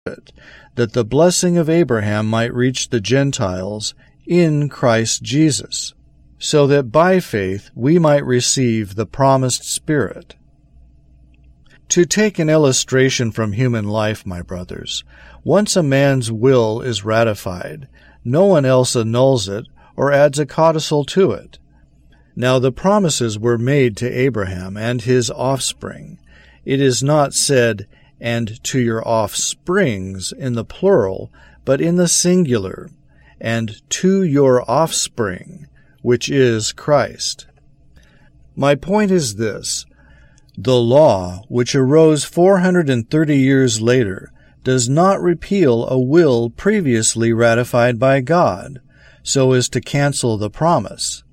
it, that the blessing of Abraham might reach the Gentiles in Christ Jesus, so that by faith we might receive the promised Spirit. To take an illustration from human life, my brothers, once a man's will is ratified, no one else annuls it or adds a codicil to it. Now the promises were made to Abraham and his offspring. It is not said, "and to your offsprings," in the plural, but in the singular, "and to your offspring," which is Christ. My point is this: the law, which arose 430 years later, does not repeal a will previously ratified by God, so as to cancel the promise.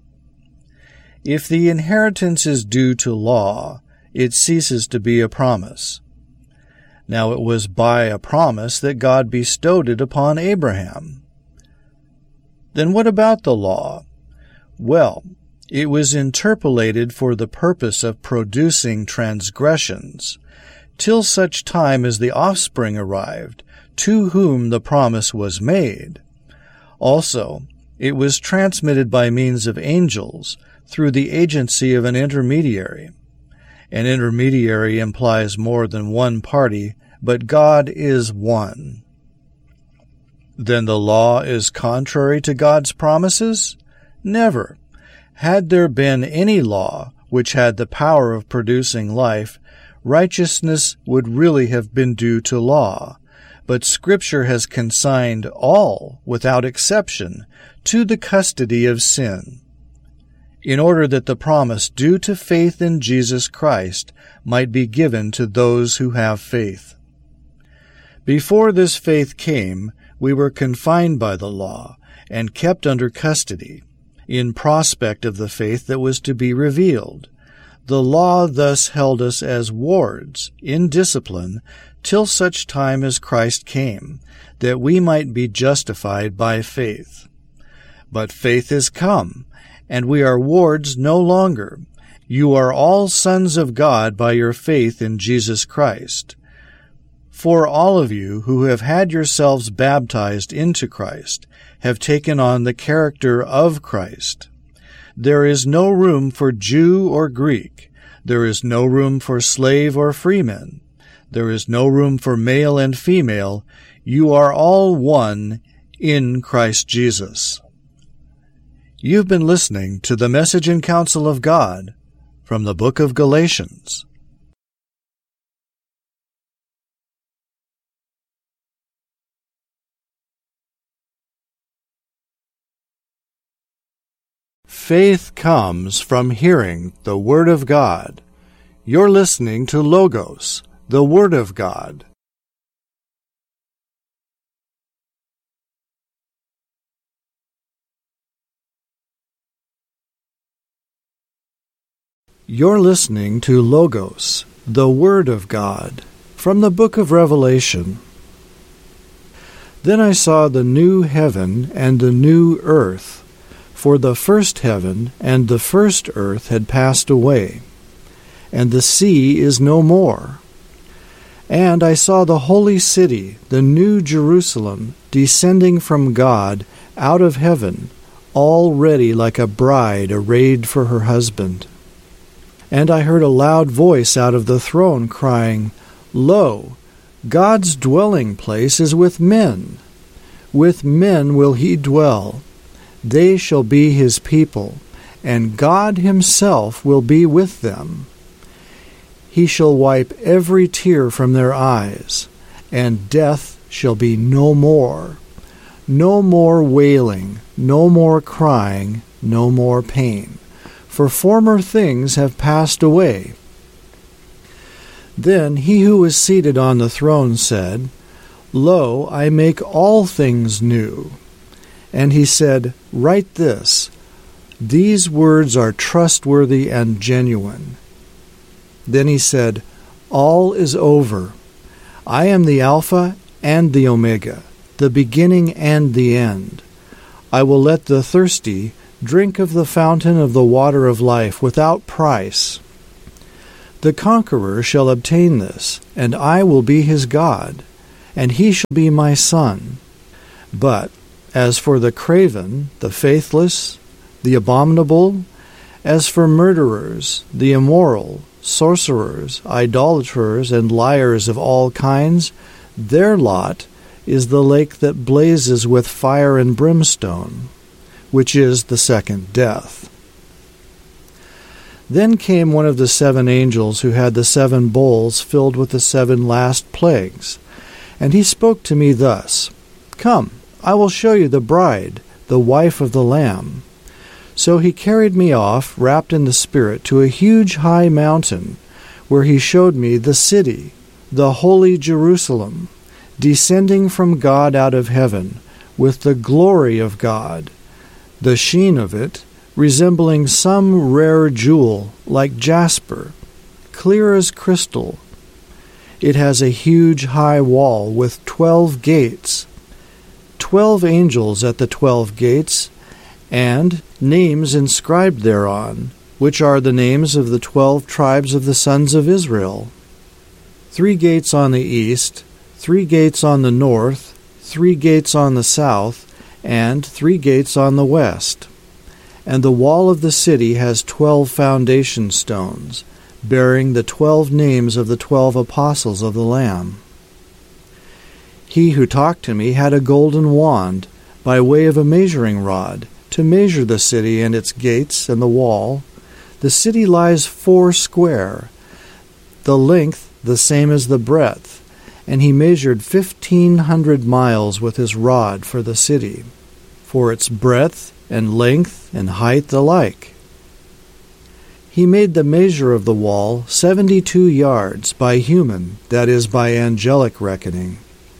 If the inheritance is due to law, it ceases to be a promise. Now it was by a promise that God bestowed it upon Abraham. Then what about the law? Well, it was interpolated for the purpose of producing transgressions, till such time as the offspring arrived, to whom the promise was made. Also, it was transmitted by means of angels, through the agency of an intermediary. An intermediary implies more than one party, but God is one. Then the law is contrary to God's promises? Never. Had there been any law which had the power of producing life, righteousness would really have been due to law. But Scripture has consigned all, without exception, to the custody of sin, in order that the promise due to faith in Jesus Christ might be given to those who have faith. Before this faith came, we were confined by the law and kept under custody, in prospect of the faith that was to be revealed. The law thus held us as wards, in discipline, till such time as Christ came, that we might be justified by faith. But faith is come, and we are wards no longer. You are all sons of God by your faith in Jesus Christ. For all of you who have had yourselves baptized into Christ have taken on the character of Christ. There is no room for Jew or Greek. There is no room for slave or freeman. There is no room for male and female. You are all one in Christ Jesus. You've been listening to the Message and Counsel of God from the book of Galatians. Faith comes from hearing the Word of God. You're listening to Logos, the Word of God. You're listening to Logos, the Word of God, from the book of Revelation. Then I saw the new heaven and the new earth, for the first heaven and the first earth had passed away, and the sea is no more. And I saw the holy city, the new Jerusalem, descending from God out of heaven, all ready like a bride arrayed for her husband. And I heard a loud voice out of the throne crying, "Lo, God's dwelling place is with men. With men will he dwell. They shall be his people, and God himself will be with them. He shall wipe every tear from their eyes, and death shall be no more. No more wailing, no more crying, no more pain. For former things have passed away." Then he who was seated on the throne said, "Lo, I make all things new." And he said, "Write this. These words are trustworthy and genuine." Then he said, "All is over. I am the Alpha and the Omega, the beginning and the end. I will let the thirsty drink of the fountain of the water of life without price. The conqueror shall obtain this, and I will be his God, and he shall be my son. But as for the craven, the faithless, the abominable, as for murderers, the immoral, sorcerers, idolaters, and liars of all kinds, their lot is the lake that blazes with fire and brimstone, which is the second death. Then came one of the 7 angels who had the 7 bowls filled with the 7 last plagues, and he spoke to me thus, Come, I will show you the bride, the wife of the Lamb. So he carried me off, wrapped in the Spirit, to a huge high mountain, where he showed me the city, the holy Jerusalem, descending from God out of heaven, with the glory of God, the sheen of it resembling some rare jewel like jasper, clear as crystal. It has a huge high wall with 12 gates, 12 angels at the 12 gates, and names inscribed thereon, which are the names of the 12 tribes of the sons of Israel. 3 gates on the east, 3 gates on the north, 3 gates on the south, and 3 gates on the west. And the wall of the city has 12 foundation stones, bearing the 12 names of the 12 apostles of the Lamb. He who talked to me had a golden wand, by way of a measuring rod, to measure the city and its gates and the wall. The city lies 4 square, the length the same as the breadth, and he measured 1,500 miles with his rod for the city, for its breadth and length and height alike. He made the measure of the wall 72 yards by human, that is, by angelic reckoning.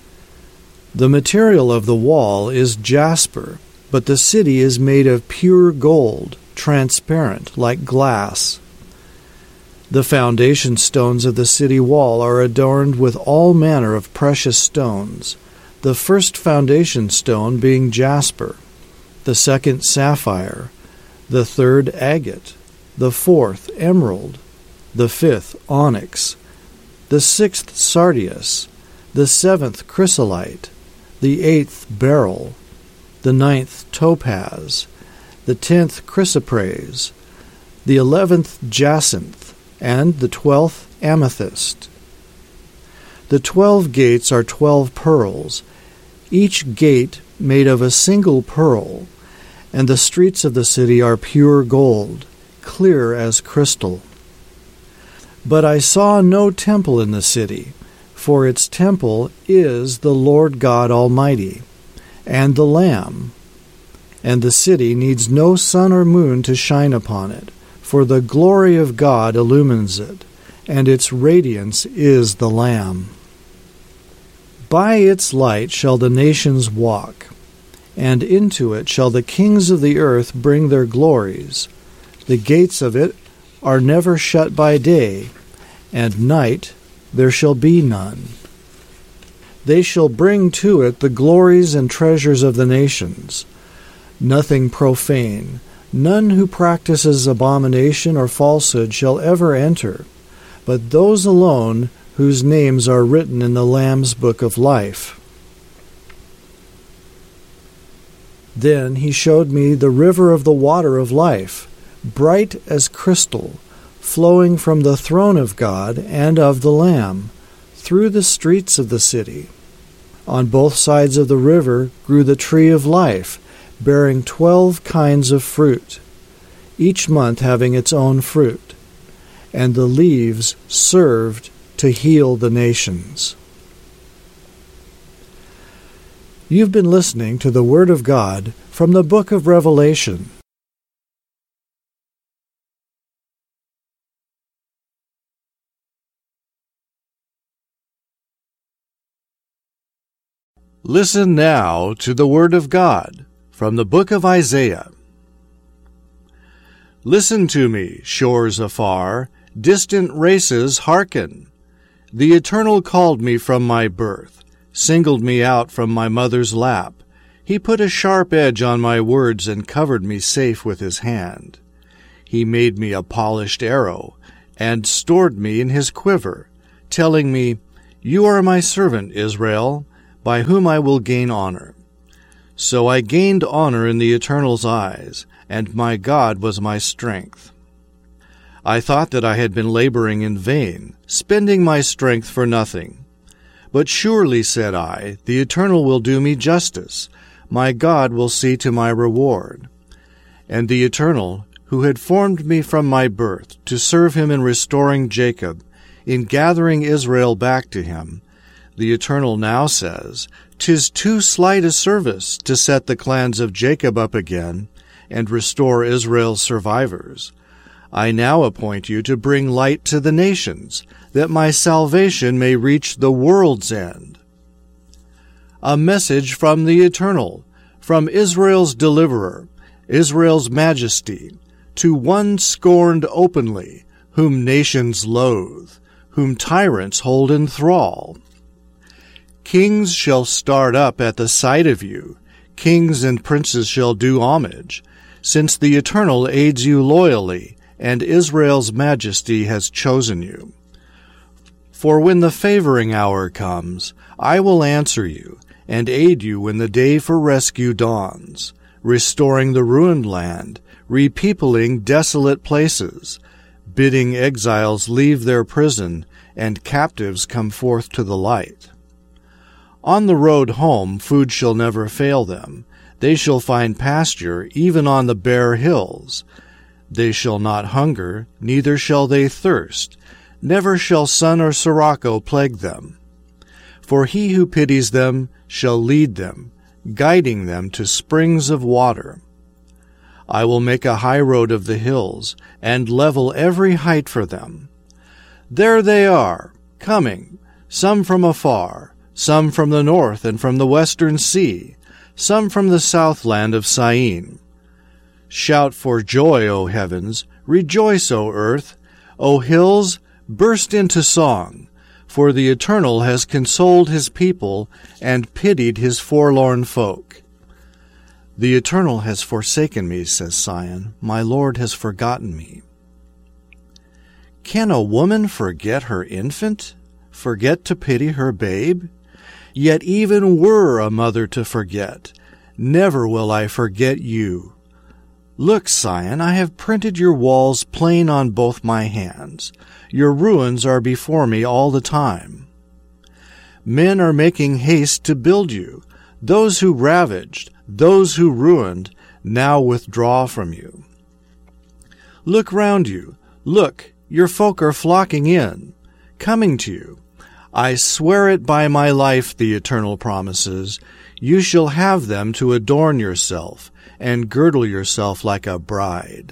The material of the wall is jasper, but the city is made of pure gold, transparent, like glass. The foundation stones of the city wall are adorned with all manner of precious stones, the first foundation stone being jasper, the second sapphire, the third agate, the fourth emerald, the 5th onyx, the 6th sardius, the 7th chrysolite, the 8th beryl, the 9th topaz, the 10th chrysoprase, the 11th jacinth, and the 12th amethyst. The 12 gates are 12 pearls, each gate made of a single pearl, and the streets of the city are pure gold, clear as crystal. But I saw no temple in the city, for its temple is the Lord God Almighty, and the Lamb. And the city needs no sun or moon to shine upon it, for the glory of God illumines it, and its radiance is the Lamb. By its light shall the nations walk, and into it shall the kings of the earth bring their glories. The gates of it are never shut by day, and night there shall be none. They shall bring to it the glories and treasures of the nations. Nothing profane, none who practices abomination or falsehood shall ever enter, but those alone whose names are written in the Lamb's book of life. Then he showed me the river of the water of life, bright as crystal, flowing from the throne of God and of the Lamb, through the streets of the city. On both sides of the river grew the tree of life, bearing 12 kinds of fruit, each month having its own fruit, and the leaves served to heal the nations. You've been listening to the Word of God from the book of Revelation. Listen now to the Word of God from the book of Isaiah. Listen to me, shores afar, distant races, hearken. The Eternal called me from my birth, singled me out from my mother's lap. He put a sharp edge on my words and covered me safe with his hand. He made me a polished arrow and stored me in his quiver, telling me, You are my servant, Israel, by whom I will gain honor. So I gained honor in the Eternal's eyes, and my God was my strength. I thought that I had been laboring in vain, spending my strength for nothing. But surely, said I, the Eternal will do me justice. My God will see to my reward. And the Eternal, who had formed me from my birth, to serve him in restoring Jacob, in gathering Israel back to him, the Eternal now says, 'Tis too slight a service to set the clans of Jacob up again, and restore Israel's survivors. I now appoint you to bring light to the nations, that my salvation may reach the world's end. A message from the Eternal, from Israel's deliverer, Israel's majesty, to one scorned openly, whom nations loathe, whom tyrants hold in thrall. Kings shall start up at the sight of you, kings and princes shall do homage, since the Eternal aids you loyally, and Israel's majesty has chosen you. For when the favoring hour comes, I will answer you, and aid you when the day for rescue dawns, restoring the ruined land, repeopling desolate places, bidding exiles leave their prison, and captives come forth to the light. On the road home food shall never fail them. They shall find pasture even on the bare hills. They shall not hunger, neither shall they thirst. Never shall sun or sirocco plague them. For he who pities them shall lead them, guiding them to springs of water. I will make a high road of the hills, and level every height for them. There they are, coming, some from afar, some from the north and from the western sea, some from the southland of Syene. Shout for joy, O heavens, rejoice, O earth, O hills, burst into song, for the Eternal has consoled his people and pitied his forlorn folk. The Eternal has forsaken me, says Sion, my Lord has forgotten me. Can a woman forget her infant, forget to pity her babe? Yet even were a mother to forget, never will I forget you. Look, Sion, I have printed your walls plain on both my hands. Your ruins are before me all the time. Men are making haste to build you. Those who ravaged, those who ruined, now withdraw from you. Look round you. Look, your folk are flocking in, coming to you. I swear it by my life, the Eternal promises, you shall have them to adorn yourself, and girdle yourself like a bride.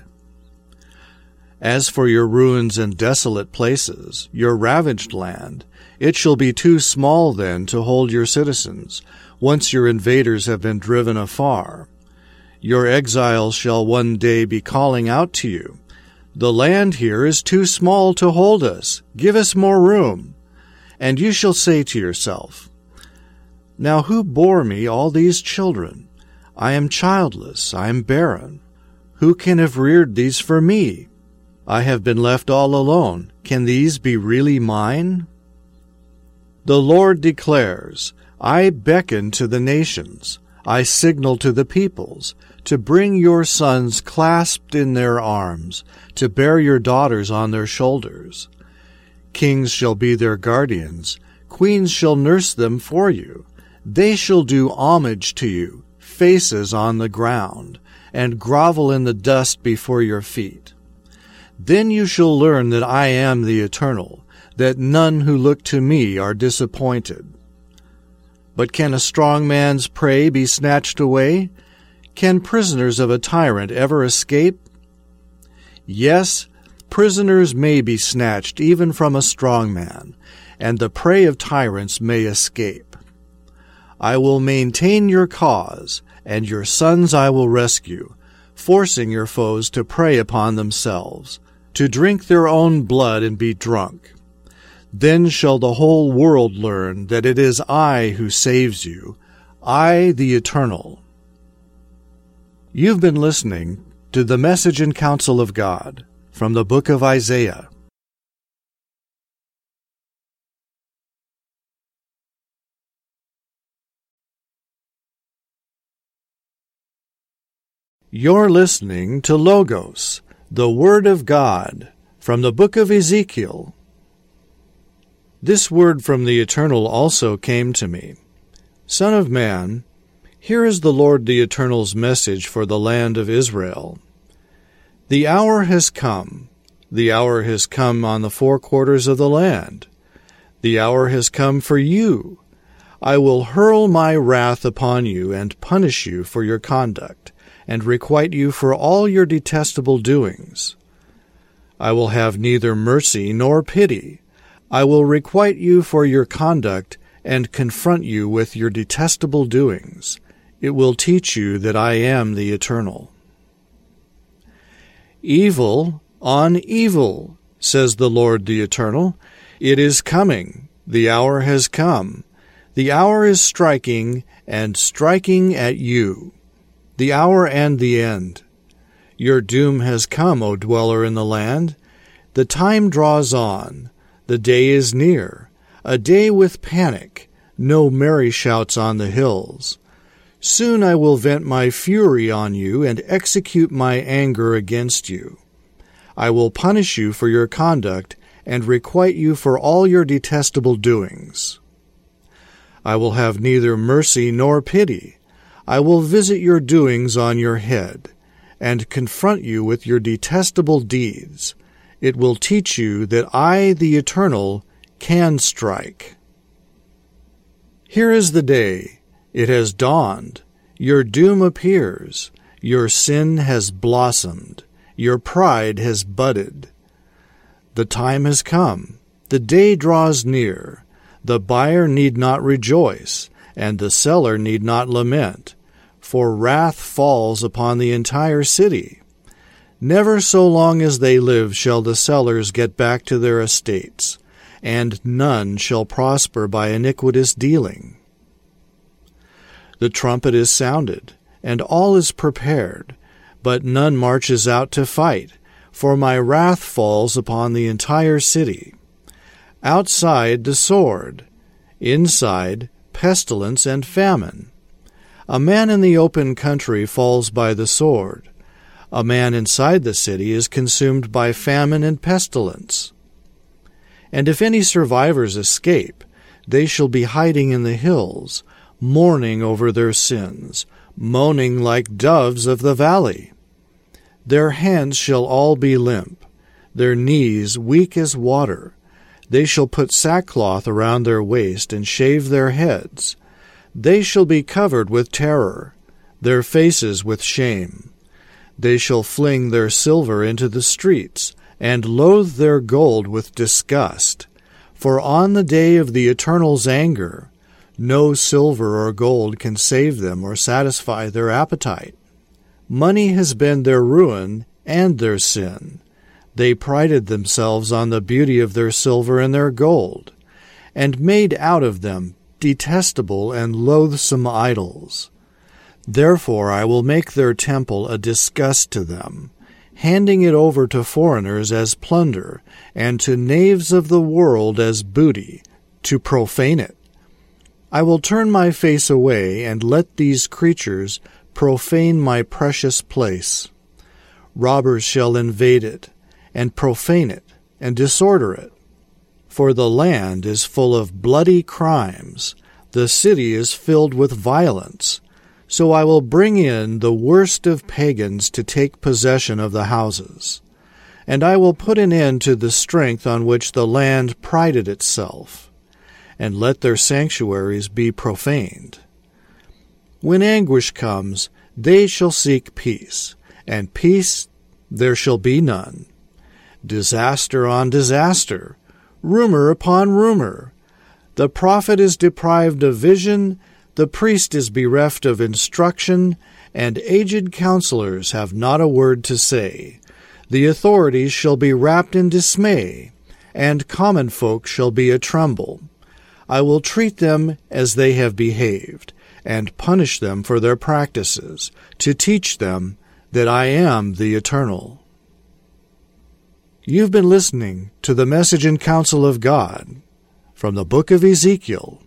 As for your ruins and desolate places, your ravaged land, it shall be too small then to hold your citizens, once your invaders have been driven afar. Your exiles shall one day be calling out to you, The land here is too small to hold us, give us more room. And you shall say to yourself, Now who bore me all these children? I am childless, I am barren. Who can have reared these for me? I have been left all alone. Can these be really mine? The Lord declares, I beckon to the nations, I signal to the peoples, to bring your sons clasped in their arms, to bear your daughters on their shoulders. Kings shall be their guardians, queens shall nurse them for you. They shall do homage to you, faces on the ground, and grovel in the dust before your feet. Then you shall learn that I am the Eternal, that none who look to me are disappointed. But can a strong man's prey be snatched away? Can prisoners of a tyrant ever escape? Yes, prisoners may be snatched even from a strong man, and the prey of tyrants may escape. I will maintain your cause, and your sons I will rescue, forcing your foes to prey upon themselves, to drink their own blood and be drunk. Then shall the whole world learn that it is I who saves you, I the Eternal. You've been listening to the Message and Counsel of God from the book of Isaiah. You're listening to Logos, the Word of God, from the book of Ezekiel. This word from the Eternal also came to me. Son of man, here is the Lord the Eternal's message for the land of Israel. The hour has come. The hour has come on the four quarters of the land. The hour has come for you. I will hurl my wrath upon you and punish you for your conduct, and requite you for all your detestable doings. I will have neither mercy nor pity. I will requite you for your conduct and confront you with your detestable doings. It will teach you that I am the Eternal. Evil on evil, says the Lord the Eternal. It is coming. The hour has come. The hour is striking, and striking at you. The hour and the end. Your doom has come, O dweller in the land. The time draws on. The day is near. A day with panic. No merry shouts on the hills. Soon I will vent my fury on you and execute my anger against you. I will punish you for your conduct and requite you for all your detestable doings. I will have neither mercy nor pity. I will visit your doings on your head, and confront you with your detestable deeds. It will teach you that I, the Eternal, can strike. Here is the day. It has dawned. Your doom appears. Your sin has blossomed. Your pride has budded. The time has come. The day draws near. The buyer need not rejoice, and the seller need not lament, for wrath falls upon the entire city. Never so long as they live shall the sellers get back to their estates, and none shall prosper by iniquitous dealing. The trumpet is sounded, and all is prepared, but none marches out to fight, for my wrath falls upon the entire city. Outside the sword, inside pestilence and famine. A man in the open country falls by the sword. A man inside the city is consumed by famine and pestilence. And if any survivors escape, they shall be hiding in the hills, mourning over their sins, moaning like doves of the valley. Their hands shall all be limp, their knees weak as water. They shall put sackcloth around their waist and shave their heads. They shall be covered with terror, their faces with shame. They shall fling their silver into the streets, and loathe their gold with disgust. For on the day of the Eternal's anger, no silver or gold can save them or satisfy their appetite. Money has been their ruin and their sin. They prided themselves on the beauty of their silver and their gold, and made out of them detestable and loathsome idols. Therefore I will make their temple a disgust to them, handing it over to foreigners as plunder, and to knaves of the world as booty, to profane it. I will turn my face away and let these creatures profane my precious place. Robbers shall invade it, and profane it, and disorder it. For the land is full of bloody crimes, the city is filled with violence. So I will bring in the worst of pagans to take possession of the houses. And I will put an end to the strength on which the land prided itself, and let their sanctuaries be profaned. When anguish comes, they shall seek peace, and peace there shall be none. Disaster on disaster, rumor upon rumor. The prophet is deprived of vision, the priest is bereft of instruction, and aged counselors have not a word to say. The authorities shall be wrapped in dismay, and common folk shall be atremble. I will treat them as they have behaved, and punish them for their practices, to teach them that I am the Eternal. You've been listening to the Message and Counsel of God from the book of Ezekiel.